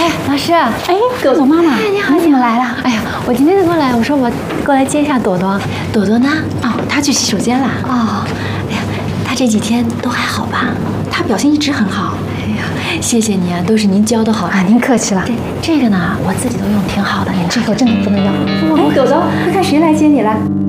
哎，老师，哎， 朵朵妈妈， 哎，你好，你怎么来了？哎呀，我今天就过来，我说我过来接一下朵朵。朵朵呢？ 哦，她去洗手间了。 哦，哎呀，她这几天都还好吧？ 她表现一直很好。 哎呀，谢谢你啊，都是您教的好啊，您客气了。 这个呢，我自己都用挺好的，您这个我真的不能要。哎，朵朵，快看谁来接你了。